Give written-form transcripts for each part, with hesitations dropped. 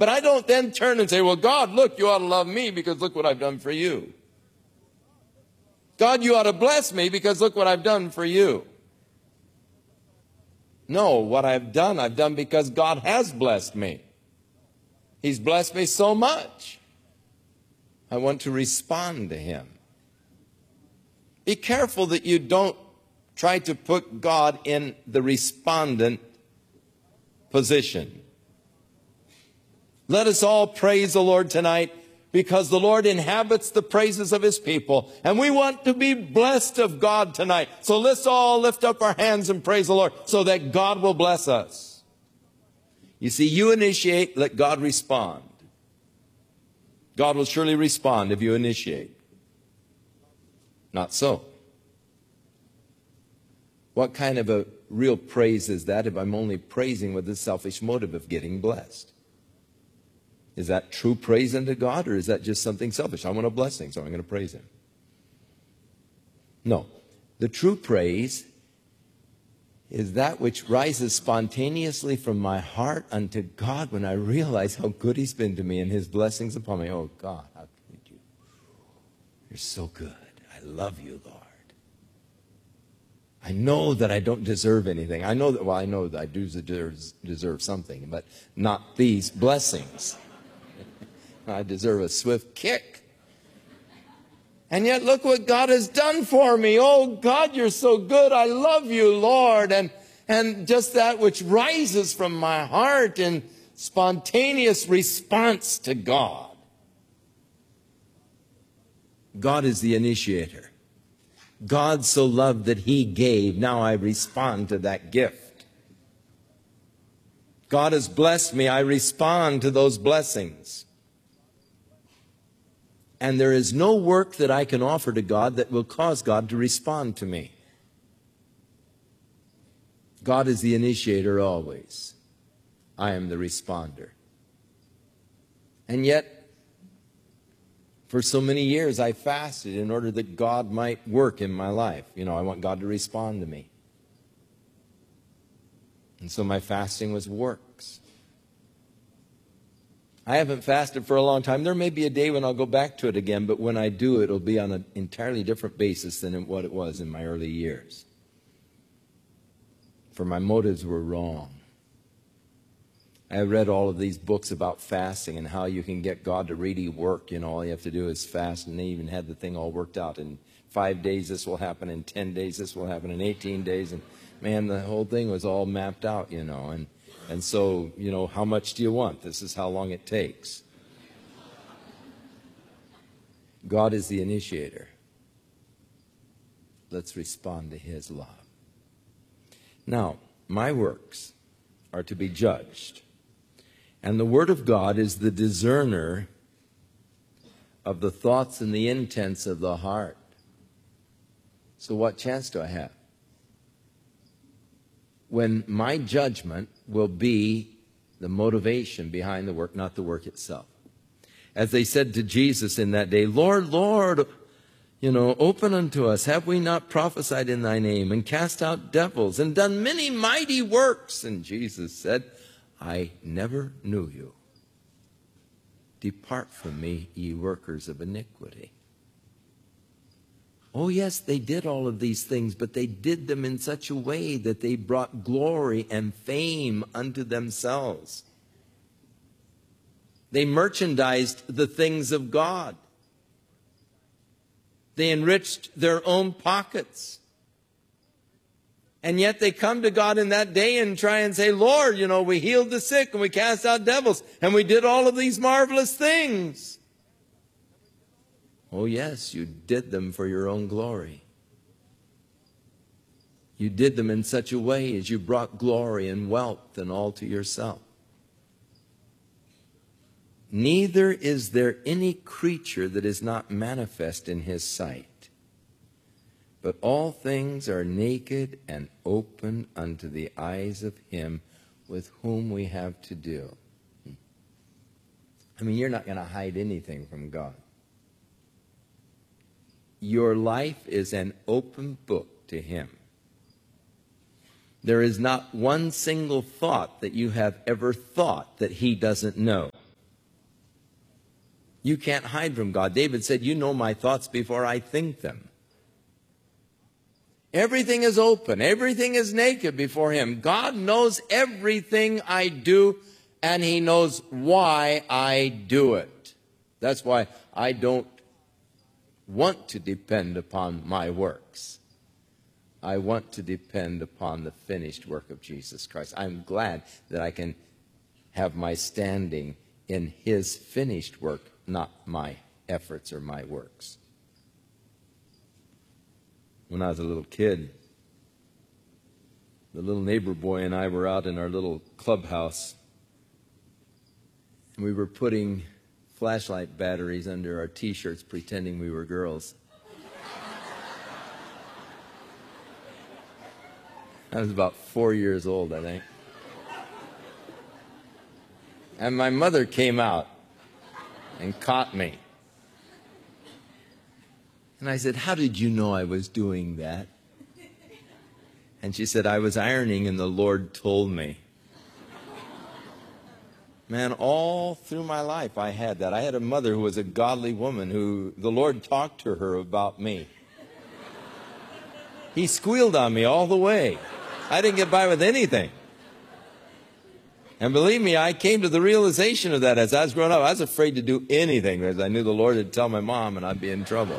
But I don't then turn and say, well, God, look, you ought to love me because look what I've done for you. God, you ought to bless me because look what I've done for you. No, what I've done because God has blessed me. He's blessed me so much. I want to respond to him. Be careful that you don't try to put God in the respondent position. Let us all praise the Lord tonight because the Lord inhabits the praises of his people. And we want to be blessed of God tonight. So let's all lift up our hands and praise the Lord so that God will bless us. You see, you initiate, let God respond. God will surely respond if you initiate. Not so. What kind of a real praise is that if I'm only praising with the selfish motive of getting blessed? Is that true praise unto God, or is that just something selfish? I want a blessing, so I'm going to praise him. No. The true praise is that which rises spontaneously from my heart unto God when I realize how good he's been to me and his blessings upon me. Oh, God, how could you? You're so good. I love you, Lord. I know that I don't deserve anything. I know that I do deserve something, but not these blessings. I deserve a swift kick. And yet look what God has done for me. Oh, God, you're so good. I love you, Lord. And just that which rises from my heart in spontaneous response to God. God is the initiator. God so loved that he gave. Now I respond to that gift. God has blessed me. I respond to those blessings. And there is no work that I can offer to God that will cause God to respond to me. God is the initiator always. I am the responder. And yet, for so many years, I fasted in order that God might work in my life. You know, I want God to respond to me. And so my fasting was works. I haven't fasted for a long time. There may be a day when I'll go back to it again, but when I do, it'll be on an entirely different basis than what it was in my early years. For my motives were wrong. I read all of these books about fasting and how you can get God to really work. You know, all you have to do is fast, and they even had the thing all worked out. In 5 days, this will happen. In 10 days, this will happen. In 18 days. And, man, the whole thing was all mapped out, you know. And so, you know, how much do you want? This is how long it takes. God is the initiator. Let's respond to his love. Now, my works are to be judged. And the Word of God is the discerner of the thoughts and the intents of the heart. So what chance do I have? When my judgment will be the motivation behind the work, not the work itself. As they said to Jesus in that day, Lord, Lord, you know, open unto us. Have we not prophesied in thy name and cast out devils and done many mighty works? And Jesus said, I never knew you. Depart from me, ye workers of iniquity. Oh, yes, they did all of these things, but they did them in such a way that they brought glory and fame unto themselves. They merchandised the things of God. They enriched their own pockets. And yet they come to God in that day and try and say, Lord, you know, we healed the sick and we cast out devils and we did all of these marvelous things. Oh, yes, you did them for your own glory. You did them in such a way as you brought glory and wealth and all to yourself. Neither is there any creature that is not manifest in his sight. But all things are naked and open unto the eyes of him with whom we have to do. I mean, you're not going to hide anything from God. Your life is an open book to him. There is not one single thought that you have ever thought that he doesn't know. You can't hide from God. David said, you know my thoughts before I think them. Everything is open. Everything is naked before him. God knows everything I do, and he knows why I do it. That's why I don't want to depend upon my works. I want to depend upon the finished work of Jesus Christ. I'm glad that I can have my standing in his finished work, not my efforts or my works. When I was a little kid, the little neighbor boy and I were out in our little clubhouse. We were putting flashlight batteries under our T-shirts pretending we were girls. I was about 4 years old, I think. And my mother came out and caught me. And I said, how did you know I was doing that? And she said, I was ironing and the Lord told me. Man, all through my life I had that. I had a mother who was a godly woman who the Lord talked to her about me. He squealed on me all the way. I didn't get by with anything. And believe me, I came to the realization of that as I was growing up. I was afraid to do anything because I knew the Lord would tell my mom and I'd be in trouble.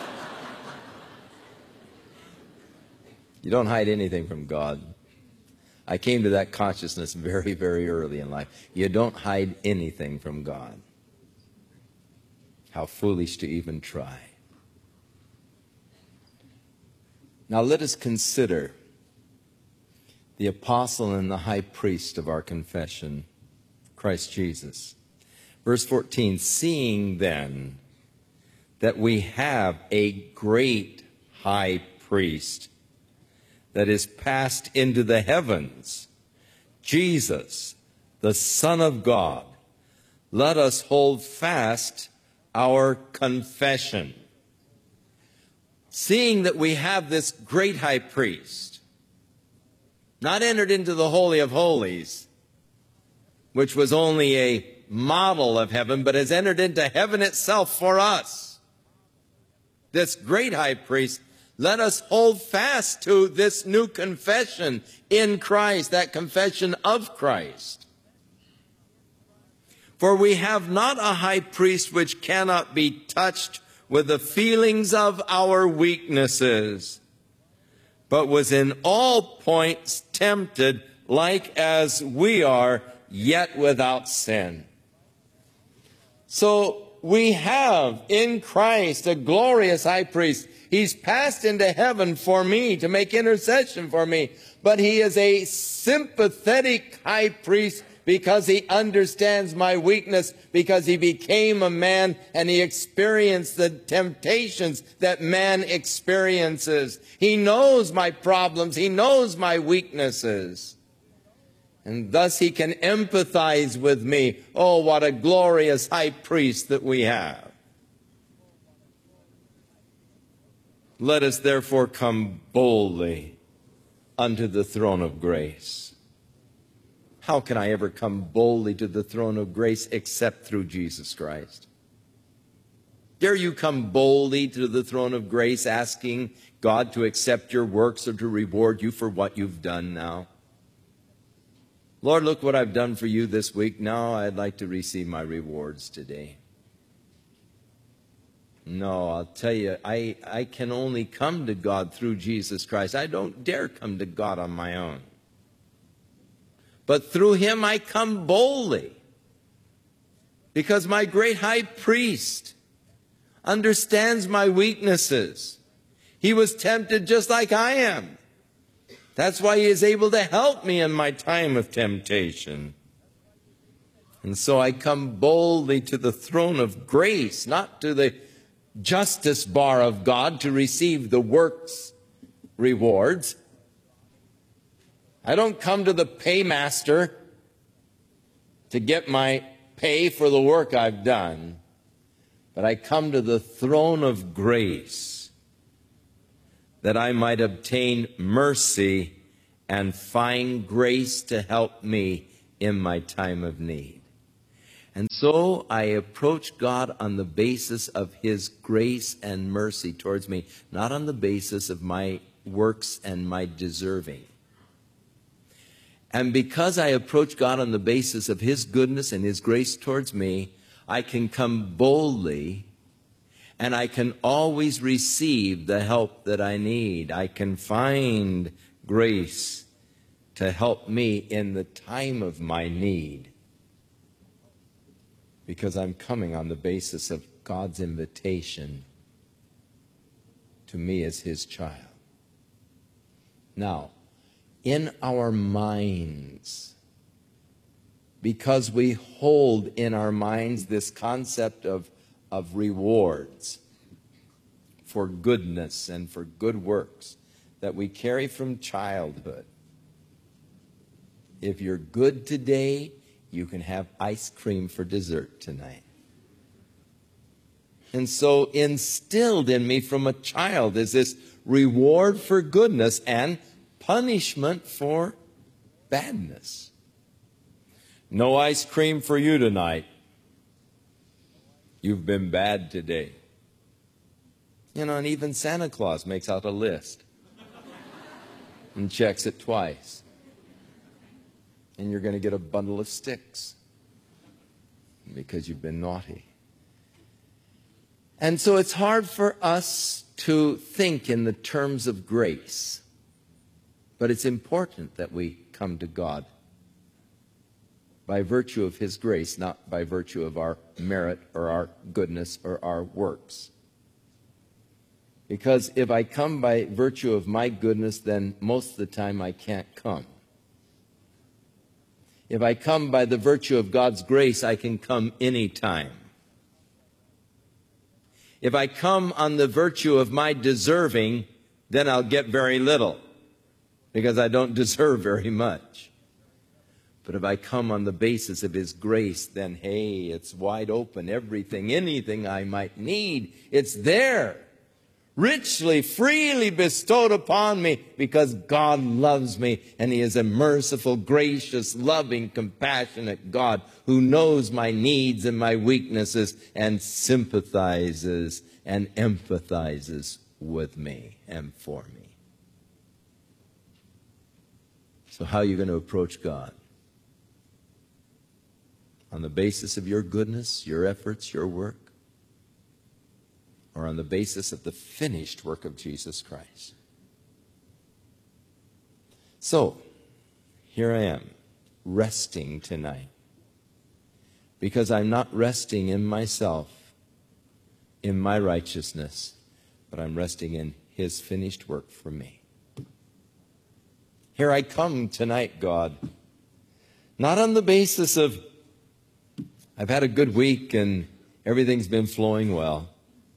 You don't hide anything from God. I came to that consciousness very, very early in life. You don't hide anything from God. How foolish to even try. Now let us consider the apostle and the high priest of our confession, Christ Jesus. Verse 14, seeing then that we have a great high priest that is passed into the heavens, Jesus, the Son of God, let us hold fast our confession. Seeing that we have this great high priest, not entered into the Holy of Holies, which was only a model of heaven, but has entered into heaven itself for us. This great high priest, let us hold fast to this new confession in Christ, that confession of Christ. For we have not a high priest which cannot be touched with the feelings of our weaknesses, but was in all points tempted like as we are, yet without sin. So we have in Christ a glorious high priest. He's passed into heaven for me to make intercession for me, but he is a sympathetic high priest because he understands my weakness, because he became a man and he experienced the temptations that man experiences. He knows my problems. He knows my weaknesses. And thus he can empathize with me. Oh, what a glorious high priest that we have. Let us therefore come boldly unto the throne of grace. How can I ever come boldly to the throne of grace except through Jesus Christ? Dare you come boldly to the throne of grace asking God to accept your works or to reward you for what you've done now? Lord, look what I've done for you this week. Now I'd like to receive my rewards today. No, I'll tell you, I can only come to God through Jesus Christ. I don't dare come to God on my own. But through him I come boldly. Because my great high priest understands my weaknesses. He was tempted just like I am. That's why he is able to help me in my time of temptation. And so I come boldly to the throne of grace, not to the justice bar of God to receive the works rewards. I don't come to the paymaster to get my pay for the work I've done, but I come to the throne of grace that I might obtain mercy and find grace to help me in my time of need. And so I approach God on the basis of his grace and mercy towards me, not on the basis of my works and my deserving. And because I approach God on the basis of his goodness and his grace towards me, I can come boldly and I can always receive the help that I need. I can find grace to help me in the time of my need, because I'm coming on the basis of God's invitation to me as his child. Now, in our minds, because we hold in our minds this concept of rewards for goodness and for good works that we carry from childhood. If you're good today, you can have ice cream for dessert tonight. And so instilled in me from a child is this reward for goodness and punishment for badness. No ice cream for you tonight. You've been bad today. You know, and even Santa Claus makes out a list and checks it twice. And you're going to get a bundle of sticks because you've been naughty. And so it's hard for us to think in the terms of grace. But it's important that we come to God by virtue of his grace, not by virtue of our merit or our goodness or our works. Because if I come by virtue of my goodness, then most of the time I can't come. If I come by the virtue of God's grace, I can come anytime. If I come on the virtue of my deserving, then I'll get very little, because I don't deserve very much. But if I come on the basis of his grace, then hey, it's wide open. Everything, anything I might need, it's there. Richly, freely bestowed upon me, because God loves me, and he is a merciful, gracious, loving, compassionate God who knows my needs and my weaknesses and sympathizes and empathizes with me and for me. So how are you going to approach God? On the basis of your goodness, your efforts, your work? Or on the basis of the finished work of Jesus Christ? So, here I am, resting tonight. Because I'm not resting in myself, in my righteousness, but I'm resting in his finished work for me. Here I come tonight, God, not on the basis of I've had a good week and everything's been flowing well.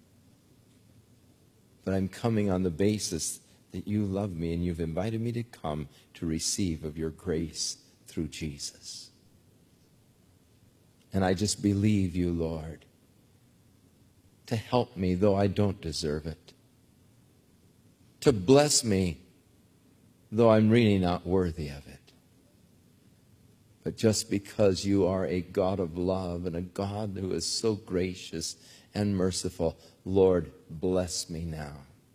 But I'm coming on the basis that you love me and you've invited me to come to receive of your grace through Jesus. And I just believe you, Lord, to help me though I don't deserve it. To bless me though I'm really not worthy of it. But just because you are a God of love and a God who is so gracious and merciful, Lord, bless me now.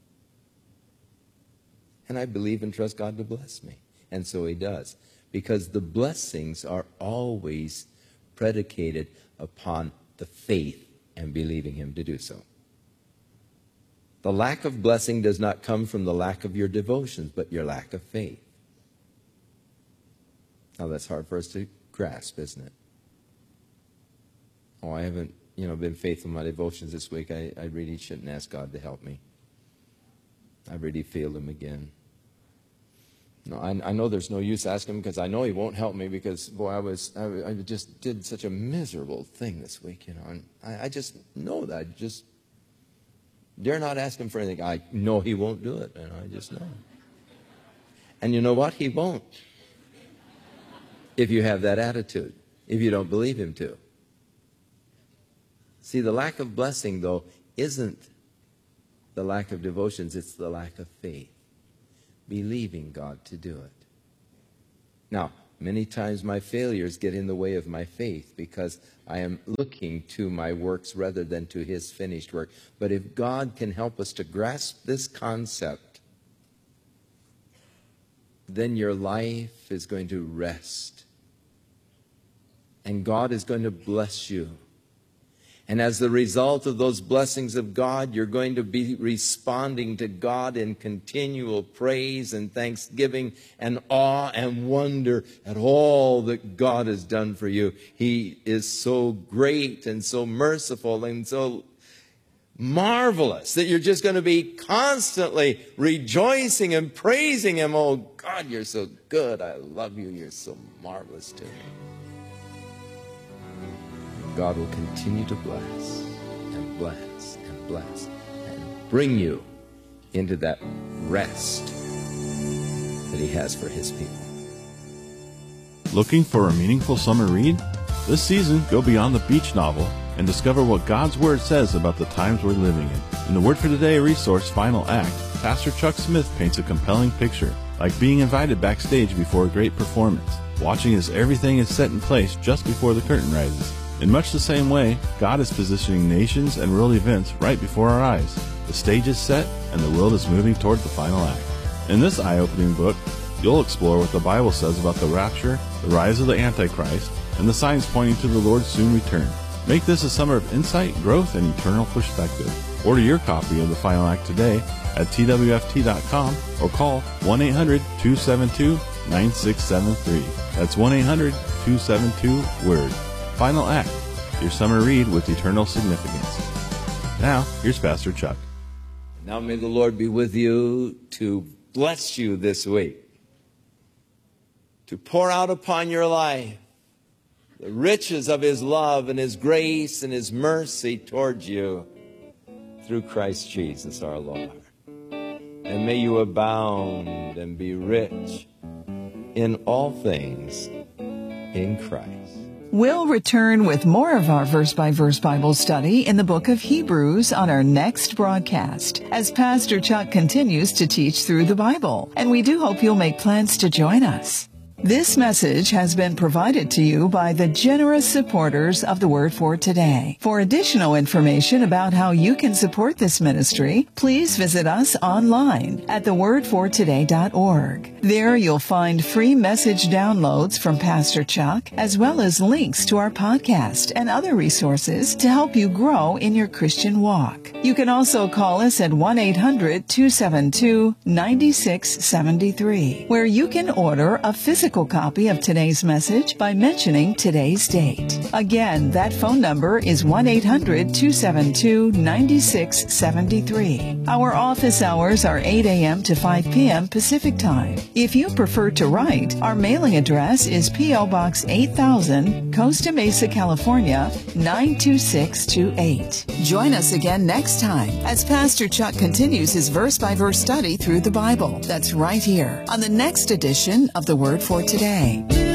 And I believe and trust God to bless me. And so he does. Because the blessings are always predicated upon the faith and believing him to do so. The lack of blessing does not come from the lack of your devotions, but your lack of faith. Now that's hard for us to grasp, isn't it? Oh, I haven't, been faithful in my devotions this week. I really shouldn't ask God to help me. I really failed him again. No, I know there's no use asking him, because I know he won't help me, because, boy, I just did such a miserable thing this week, and I just know that. I just dare not ask him for anything. I know he won't do it, and I just know. And you know what? He won't. If you have that attitude, if you don't believe him to. See, the lack of blessing, though, isn't the lack of devotions, it's the lack of faith. Believing God to do it. Now, Many times my failures get in the way of my faith because I am looking to my works rather than to his finished work. But if God can help us to grasp this concept, then your life is going to rest. And God is going to bless you. And as the result of those blessings of God, you're going to be responding to God in continual praise and thanksgiving and awe and wonder at all that God has done for you. He is so great and so merciful and so marvelous that you're just going to be constantly rejoicing and praising him. Oh, God, you're so good. I love you. You're so marvelous to me. God will continue to bless and bless and bless and bring you into that rest that he has for his people. Looking for a meaningful summer read? This season, go beyond the beach novel and discover what God's Word says about the times we're living in. In the Word for Today resource, Final Act, Pastor Chuck Smith paints a compelling picture, like being invited backstage before a great performance, watching as everything is set in place just before the curtain rises. In much the same way, God is positioning nations and world events right before our eyes. The stage is set, and the world is moving toward the final act. In this eye-opening book, you'll explore what the Bible says about the rapture, the rise of the Antichrist, and the signs pointing to the Lord's soon return. Make this a summer of insight, growth, and eternal perspective. Order your copy of the Final Act today at twft.com or call 1-800-272-9673. That's 1-800-272-WORD. Final Act, your summer read with eternal significance. Now, here's Pastor Chuck. Now may the Lord be with you to bless you this week, to pour out upon your life the riches of his love and his grace and his mercy towards you through Christ Jesus our Lord. And may you abound and be rich in all things in Christ. We'll return with more of our verse-by-verse Bible study in the book of Hebrews on our next broadcast as Pastor Chuck continues to teach through the Bible. And we do hope you'll make plans to join us. This message has been provided to you by the generous supporters of the Word for Today. For additional information about how you can support this ministry, please visit us online at thewordfortoday.org. There you'll find free message downloads from Pastor Chuck, as well as links to our podcast and other resources to help you grow in your Christian walk. You can also call us at 1-800-272-9673, where you can order a physical copy of today's message by mentioning today's date. Again, that phone number is 1-800-272-9673. Our office hours are 8 a.m. to 5 p.m. Pacific Time. If you prefer to write, our mailing address is P.O. Box 8000, Costa Mesa, California, 92628. Join us again next time as Pastor Chuck continues his verse-by-verse study through the Bible. That's right here on the next edition of The Word for Today.